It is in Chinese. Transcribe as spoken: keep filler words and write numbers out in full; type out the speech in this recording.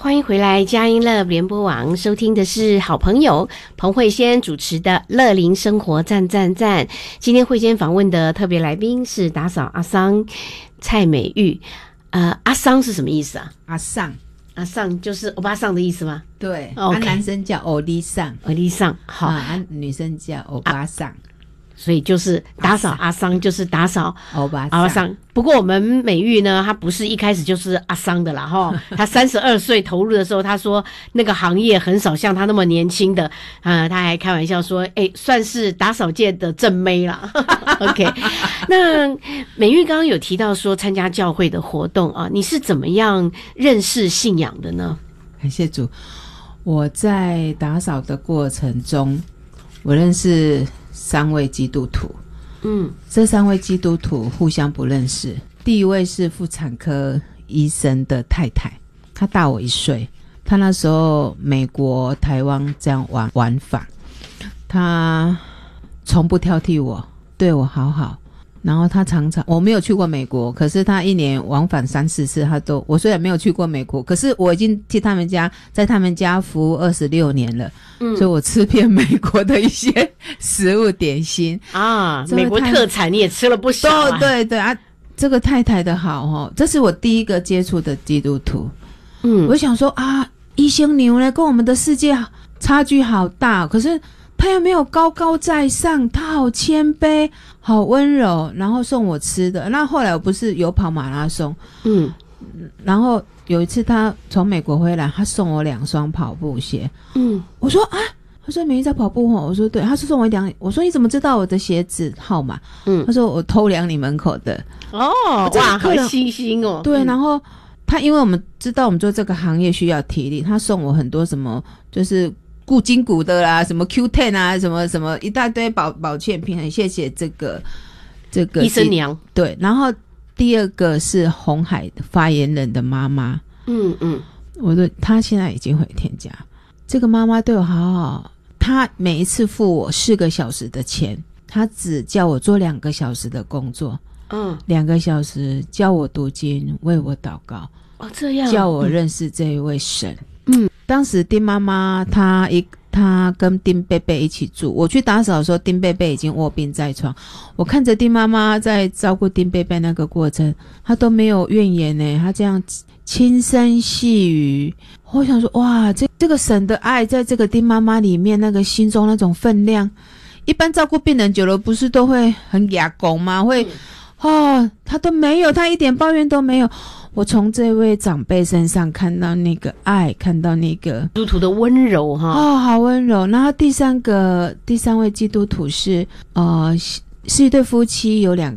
欢迎回来佳音乐联播网，收听的是好朋友彭慧仙主持的乐龄生活赞赞赞。今天慧仙访问的特别来宾是打扫阿桑蔡美玉。呃，阿桑是什么意思啊？ 阿桑， 阿桑就是欧巴桑的意思吗？ 对， okay. 啊，男生叫欧丽桑， 欧丽桑，好， 啊，女生叫欧巴桑。 所以就是打扫阿桑，就是打扫欧巴阿桑。不过我们美玉呢，她不是一开始就是阿桑的啦齁。她三十二岁投入的时候，她说那个行业很少像她那么年轻的，呃，她还开玩笑说，哎、欸，算是打扫界的正妹啦。OK， 那美玉刚刚有提到说参加教会的活动啊，你是怎么样认识信仰的呢？ 感谢主，我在打扫的过程中，我认识三位基督徒。嗯，这三位基督徒互相不认识。第一位是妇产科医生的太太，她大我一岁，她那时候美国台湾这样玩玩法，她从不挑剔我，对我好好。然后他常常，我没有去过美国，可是他一年往返三四次，他都，我虽然没有去过美国，可是我已经去他们家，在他们家服务二十六年了，嗯，所以我吃遍美国的一些食物点心啊，美国特产你也吃了不少啊。 对对对啊，这个太太的好哦，这是我第一个接触的基督徒。嗯，我想说啊，医生牛呢跟我们的世界差距好大，可是他又没有高高在上，他好谦卑，好温柔，然后送我吃的。那后来我不是有跑马拉松，嗯，然后有一次他从美国回来，他送我两双跑步鞋，嗯，我说啊，他说美玉在跑步哦，我说对，他说送我两，我说你怎么知道我的鞋子号码？嗯，他说我偷量你门口的。 哦，哇，好细心哦。 对， 嗯、 然后他因为我们知道我们做这个行业需要体力，他送我很多什么就是固筋骨的啦，什么 Q 十 啊，什么什么一大堆保保健品，很谢谢这个这个医生娘。对， 然后第二个是红海发言人的妈妈，嗯嗯，我的她现在已经回天家，这个妈妈对我好好，她每一次付我四个小时的钱，她只叫我做两个小时的工作，嗯，两个小时教我读经，为我祷告， 哦，这样叫我认识这一位神。嗯，当时丁妈妈她一她跟丁贝贝一起住，我去打扫的时候，丁贝贝已经卧病在床。我看着丁妈妈在照顾丁贝贝那个过程，她都没有怨言呢，她这样轻声细语。我想说，哇，这这个神的爱在这个丁妈妈里面，那个心中那种分量，一般照顾病人久了，不是都会很哑公吗？会，哦，她都没有，她一点抱怨都没有。我从这位长辈身上看到那个爱，看到那个基督徒的温柔哈， 哦，好温柔。然后第三个第三位基督徒是呃是一对夫妻，有两